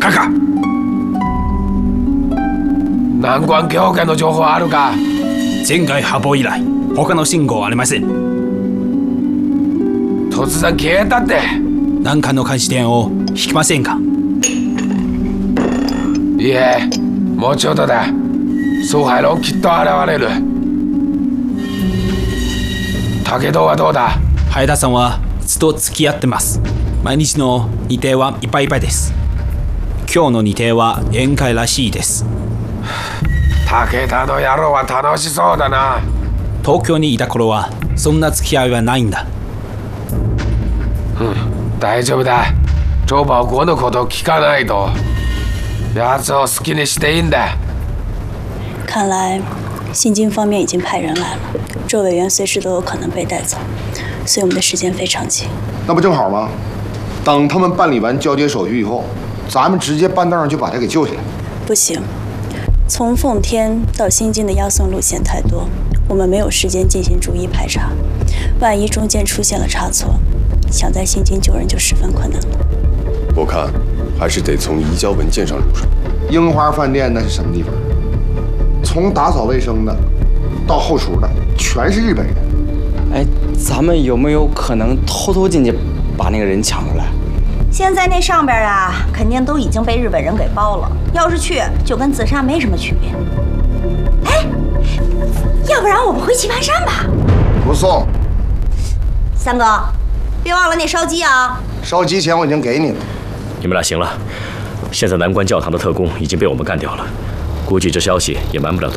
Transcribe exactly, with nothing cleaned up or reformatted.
カカ。南关教会の情報あるか？ 前回発砲以来、他の信号はありません。 突然消えたって。 何かの監視点を引きませんか？ いえ、もうちょっとだ。総海龙きっと現れる。武道はどうだ？ 早田さんはずっと付き合ってます。毎日の日程はいっぱいいっぱいです。今日の日程は宴会らしいです。 武田の野郎は楽しそうだな。 東京にいた頃はそんな付き合いはないんだ。 うん、大丈夫だ。周保国のことを聞かないと。奴を好きにしていいんだ。 看来新京方面已经派人来了，周委员随时都有可能被带走，所以我们的时间非常紧。 那不正好吗？等他们办理完交接手续以后，咱们直接搬道上就把他给救下来。 不行，从奉天到新京的押送路线太多，我们没有时间进行逐一排查。万一中间出现了差错，想在新京救人就十分困难了。 我看还是得从移交文件上入手。 樱花饭店那是什么地方？从打扫卫生的到后厨的，全是日本人。 哎，咱们有没有可能偷偷进去把那个人抢出来？ 现在那上边啊，肯定都已经被日本人给包了。要是去，就跟自杀没什么区别。哎，要不然我们回棋盘山吧？ 不送。 三哥，别忘了那烧鸡啊！ 烧鸡钱我已经给你了。 你们俩行了，现在南关教堂的特工已经被我们干掉了，估计这消息也瞒不了多。